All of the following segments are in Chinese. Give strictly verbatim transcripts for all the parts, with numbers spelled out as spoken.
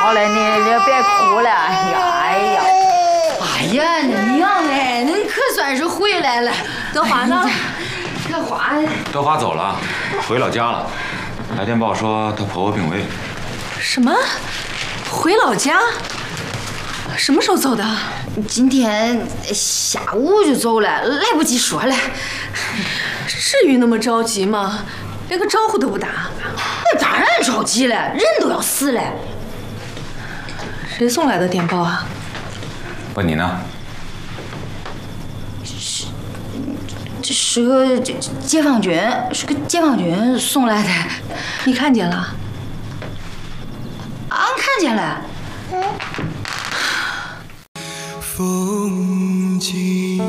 好了，你你别哭了。哎呀，哎呀，哎呀，那娘哎，恁可算是回来了。 德华呢？ 德华， 德华走了，回老家了。来电报说她婆婆病危。 什么？回老家？什么时候走的？ 今天下午就走了，来不及说了。 至于那么着急吗？连个招呼都不打。 那当然着急了，人都要死了。 谁送来的电报啊？ 问你呢？ 是，这是个这解放军，是个解放军送来的。 你看见了？ 俺看见了。嗯。 风景。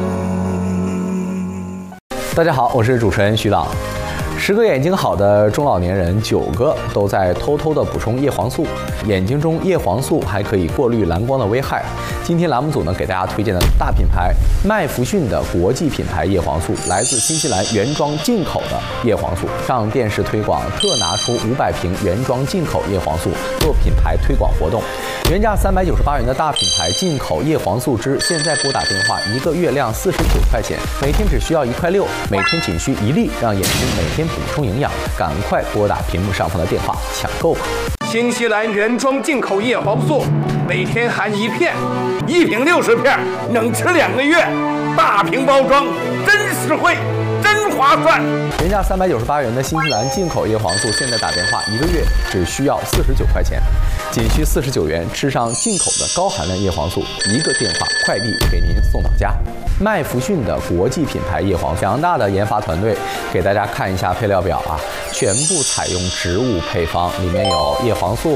大家好，我是主持人徐朗。十个眼睛好的中老年人，九个都在偷偷的补充叶黄素。眼睛中叶黄素还可以过滤蓝光的危害。今天栏目组呢给大家推荐的大品牌麦弗逊的国际品牌叶黄素，来自新西兰原装进口的叶黄素。上电视推广特拿出五百瓶原装进口叶黄素做品牌推广活动。原价三百九十八元的大品牌进口叶黄素汁，现在拨打电话一个月量四十九块钱，每天只需要一块六，每天仅需一粒，让眼睛每天补充营养。赶快拨打屏幕上方的电话抢购吧！ 新西兰原装进口叶黄素，每天含一片，一瓶六十片，能吃两个月。大瓶包装，真实惠，真划算。 原价三百九十八元的新西兰进口叶黄素，现在打电话一个月只需要四十九块钱，仅需四十九元吃上进口的高含量叶黄素，一个电话快递给您送到家。麦弗逊的国际品牌叶黄素，强大的研发团队给大家看一下配料表啊，全部采用植物配方，里面有叶黄素、